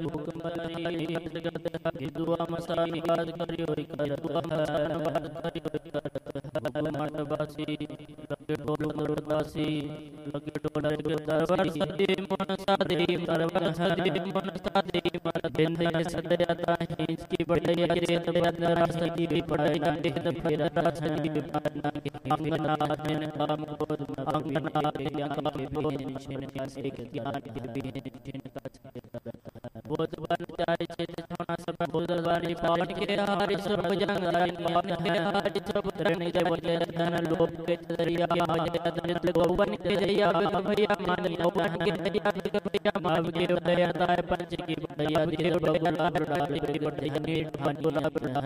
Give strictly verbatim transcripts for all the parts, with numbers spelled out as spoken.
हुकमरी जगत दुआ मसाई बात करियो कर दुआ मसान बात करियो कर मटवासी लगे ढोल दुर्दासी लगे ढोल के दरबार सदे मन सादे दरबार सदे मन सादे मर दिन ने सदयता हिंस की बढ़िया रे तबरा सदी भी पढ़ाई दे त फिर रासदी भी पाना के अंगना में काम को अंगना के का भी निशन का से के ज्ञान भी निशन का बोध बन चाहे चित थोड़ा सब बोध वाली पावन के हरि सब जंग आई पावन के हरि सब धरणी जब बोले धन लोभ के दरिया मजे धन गोवन के दरिया भैया मान लोभन के दरिया भैया माव के दरिया ताय पंच की बढ़िया देव भगवान राज की बढ़िया नीट मन बोला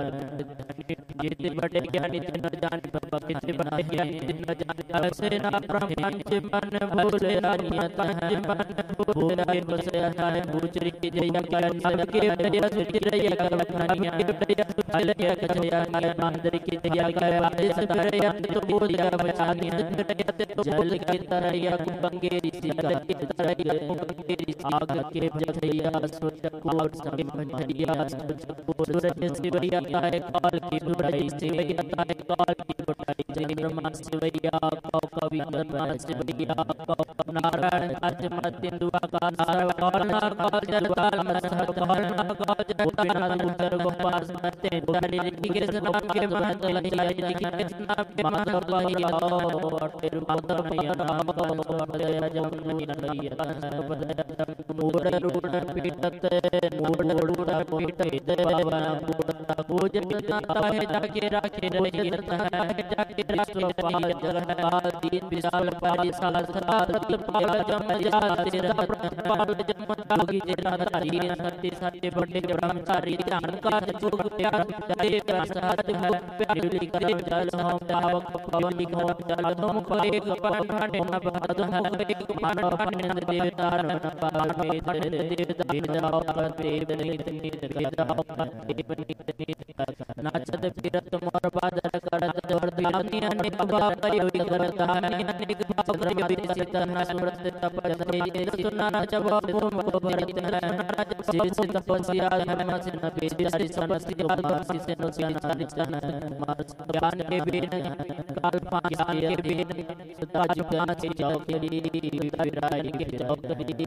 धनी जितने बड़े ज्ञानी जिन जान बाबा कितने बड़े ज्ञानी जिन जान ऐसे ना प्रपंच मन भूले रानियत मन भूले बसे है भूचरी की जया ज्ञान सबके दरिया सुचि रहिया कलखनिया दरिया सुचि रहिया कजया मंदिर की जया गाय सदरिया तो बोलिया बचा दी दरिया तो जल की तरैया कुंबंगेरी सिका की तरैया कुंबंगेरी आग के जथैया सोच कोट सब भंडिया सोच सूरज शिवैया है काल की बुराई शिवैया है काल की बुराई जय ब्रह्मा शिवैया कौ कवि ब्रह्मा शिवैया कौ नारायण अज मतिंदुआ का नारायण काल जलवाल मसह काल काल जलवाल उतर गोपाल समते डोरे की कृष्ण नाम के महत लैया की कृष्ण के महत लैया तेरु पद में नाम दया जमुना लैया बदया मूड रूड पीटत मूड रूड पीटत देवा मूड पूज पिता है जाके राखे रही है जाके राखे पाल जल है दीन विशाल पारी साल साल पाल जम जा तेरा पाल जम जागी जेरा तारी सत्य सत्य बड़े ब्रह्मचारी ज्ञान का चुग प्यार जय प्रसाद भक्त प्यार लिखे जल हम दावक पवन लिखो जल हम परे पाठ न भगत हम एक पाठ न देवता न पार में देवता देवता देव नित नित देवता देव नित नित नाचत फिरत मोर बादर करत जोर दिलानी अनेक भाव करियो करता अनेक भाव करियो विसित न सुरत तपस्या सुना न जवाब तुम को भरत राज शीर्ष तपस्या धर्म से न बेसी समस्या बख्शी से न ज्ञान ज्ञान मार ज्ञान के बिन काल पास के बिन सदा ज्ञान से जाओ के विराई के जाओ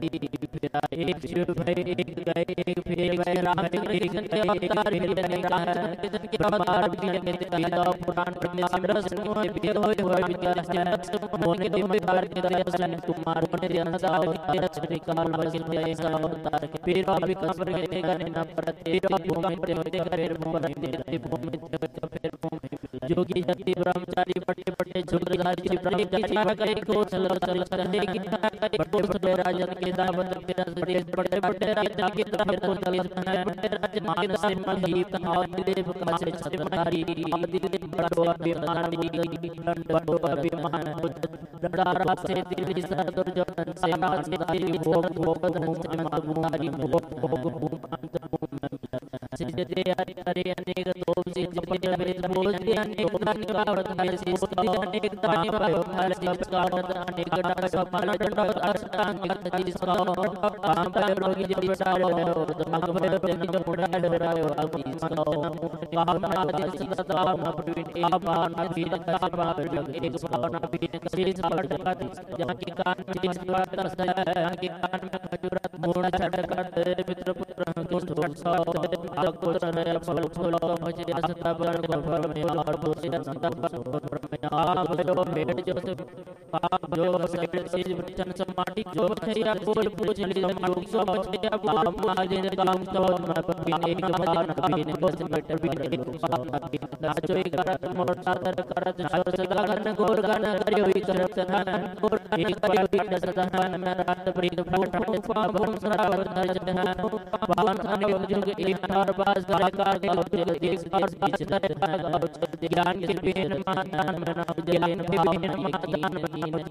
के एक शिव भय एक गए एक फिर गए राम एक अवतार हिरण्य राज के अवतार भी में दिया पुराण ब्रह्मांड समूह वेद होय होय विचार से मोने दिव्य विकार के दर्शन कुमार ने जनता के रचने काल वसिल भय अवतार के पीर भी कबर के करने न परत पीर भूमि पे होते करे भूमि ते भूमि ते फिर भूमि जोगी जति ब्रह्मचारी पट्टे पट्टे जोगधारी ब्रह्मचारी करे को चल चल चले की बड़े बड़े राजन के दावत के रस देश बड़े बड़े राजा के तरफ को चल बड़े राज मान से महीत देव का से छतरी दिल बड़ा अभिमान बड़ो अभिमान बड़ा रात से दिल सर दुर्जन से नाच दिल भोग भोग धन मारी भोग भोग भूम अंत भूम सिद्धे हरि हरि अनेक दोष सिद्धे वेद बोल अनेक धन का व्रत में सिद्धि अनेक दान पायो फल का व्रत अनेक डाक सफल दंड अष्टांग तति सो काम पायो रोगी जब बिचारो दिमाग भय प्रेमी जो मुड़ा डरायो अभी सो भावना आदि सदा अपने आभान वीर का भाव एक भावना वीर श्री पढ़ जहाँ की कान चीज बात जहाँ की कान में खजुरत मूड छटकट मित्र पुत्र दुष्ट वर्षा पुत्र फल फल मुझे सदा पर भर में और दूसरी सदा पर में आप जो भेड़ जो आप जो भेड़ चीज वचन समाटी जो खैया कोई पूछ ली माटी सो बचे अब आप माजे काम तो मैं पीने का बार पीने बस बेटर भी एक बात नाचो एक करत मोटा तर करत जोर से गगन गोर गन करियो ही करत सनन गोर एक करियो ही सदन में रात प्रीत फूट फूट भूम सरावत दर्जन भवन थाने जुग एक तार पास का देश पास ज्ञान के बिन महादान बनाओ ज्ञान के बिन महादान बनाओ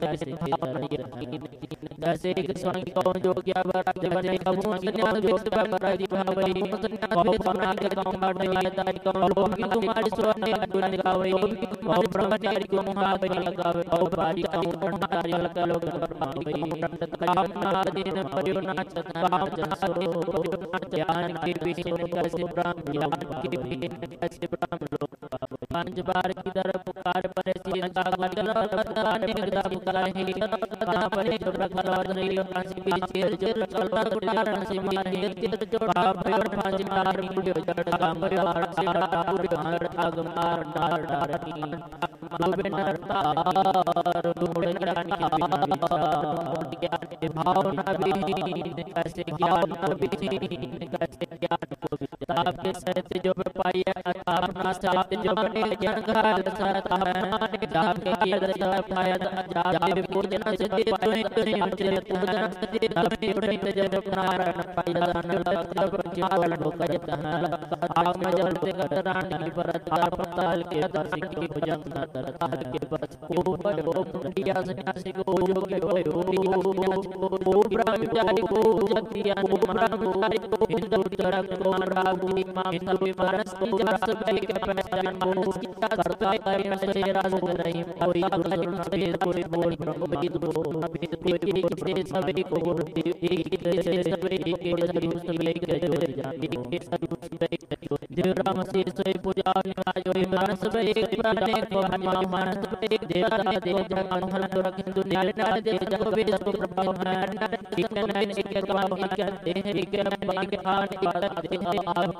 जैसे एक स्वामी को जो क्या बराबर बने का वो संन्यास जो बराबर दी भावई बहुत बना के काम बाटे दाई को लोग भी तुम्हारे स्वामी दुनिया दिखावे बहुत ब्रह्मचारी को महाबली लगावे बहुत बारी का उठारी लगा लोग भावई काम ना दिन परियोजना काम जसो ज्ञान के पीछे कैसे ब्रह्म ज्ञान के पीछे कैसे ब्रह्म लोग पांच बार की तरफ पुकार पर सी अंतागत पुकार निर्दा पुकार है कहां पर जो प्रकार नहीं पांच बीच के जो चलता पुकार से मार है जो पाप और पांच मार मुझे जड़ काम पर और से पूर हार आग मार डार डार की मावे नरतार डूबे रानी ज्ञान के भावना भी कैसे ज्ञान भी कैसे ज्ञान को आपके सहित जो पाया अपना साथ जो बने ज्ञान का दर्शनता है आपके किया दर्शन पाया जावे पूजन से पाए तुझे मुझे पूजन से अपने उठे जब नारायण पाया दान जब ज्ञान हो कहता है आग में जलते कतरान की परत पाताल के दर्शन की पूजन करता के बस को वो मुंडिया सन्यासी को योगी होए हो वो ब्रह्मचारी को जगतिया को ब्रह्मचारी को हिंदू तरफ को रागी मां सभी परस को रस भाई के पहचान को करता है से राज नहीं कोई दुर्जन से कोई बोल ब्रह्म विद को अभिद कोई से सभी को एक से सभी के सभी सभी के एक के सभी देव राम से सोई पूजा निवाजो मानस एक प्राणे को हनुमान मानस एक देवता देव जगन हर रखन दुनिया नार दे जग वेद को प्रभाव हर एक नहीं एक का क्या दे एक नहीं के खान एक दे आप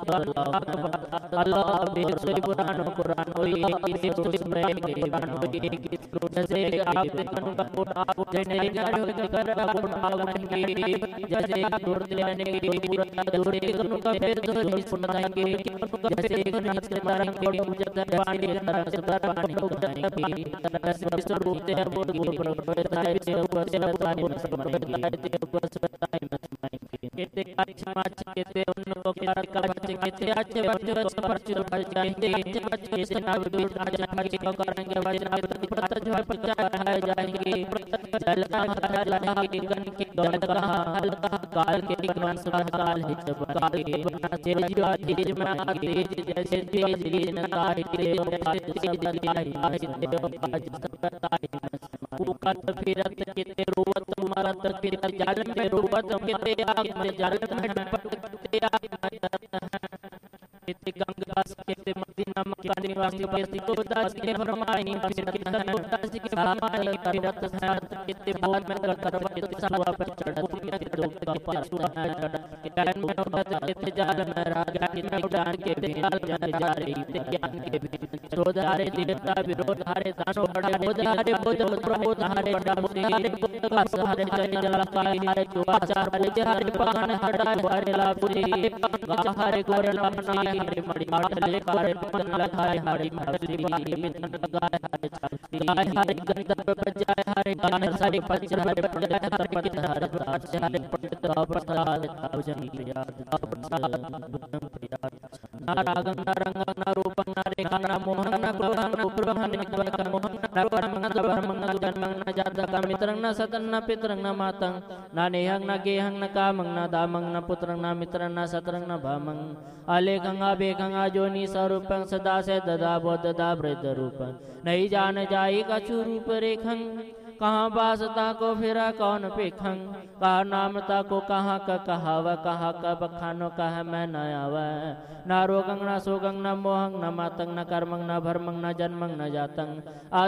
अल्लाह देव सोई पुराण कुरान कोई एक देव सोई में के बाण कोई एक जैसे आप तनु का कोट आप जने गाड़ो के कर का कोट आग में के जैसे दूर लेने के पूरा दूर तनु का फिर तो सुनता के जैसे एक नाच के मारे के पूजा पानी तरह से पानी को तरह से स्वरूप ते हर बोल बोल प्रभुता है से ऊपर से पानी में समर्पित है ते ऊपर से बताई मत कहते अच्छा माच कहते उनको प्यार का बच्चे कहते अच्छे बच्चे को परिचित हो जाएंगे अच्छे बच्चे से ना दूर आ जाएंगे को करेंगे वचन प्रत जो प्रचार है जाएंगे जल का हरा जाएंगे गण के दल का हल्का काल के ज्ञान सुबह काल है जब काल के बना से जो तेज में तेज जैसे तेज लीन काल के तेज लाई आज देव आज सकता है कुकत फिरत किते रोवत मरत फिरत जाल में रोवत किते आग में जाल में पटकते आग में किते गंगास किते मदीना मक्का निवासी बेसी को दास के फरमाई फिर किते दास के फरमाई फिरत साथ किते बाद में कर करवा किते सावा पर चढ़ के दो का पार सुना ज्ञान में उठत किते जाल में राजा किते उड़ान के बेहाल जान जा रही ते ज्ञान के सोधारे देवता विरोध हारे दानो बड़ा बोधारे बोध प्रबोध हारे डामुसी हारे का सहारे जन जल का हारे चुआचार हारे हारे पकान हारे हारे लापुरी हारे गोरे लापसी हारे मड़ी माटले हारे मन लगाए हारे माटली बारी में लगाए हारे चालती हारे गंधर्व बजाए हारे गान सारे पंच हारे बजाए हारे कित हारे राज हारे पंडित प्रसाद भजन याद प्रसाद बुद्धम प्रियाद नारागं नारंग नारूपं नारेखा मोहन नागोहन उपब्रह्मण निकवन मोहन नागोहन ब्रह्मं जन्मं न जातक मित्रं न सतं न पितरं न मातं न नेहं न गेहं न कामं न दामं न पुत्रं न मित्रं न सत्रं न भामं आलेखं आबेखं आजोनि स्वरूपं सदा से ददा बोधदा वृद्ध रूपं नहीं जान जाई कछु रूप रेखं कहाँ बासता को फिरा कौन पेखं कहा नामता को कहाँ का कहावा कहाँ का बखानो कहा मैं न आवा ना रोगं न सोगं न मोहं न मातंग न कर्मं न भर्मं न जन्मं न जातं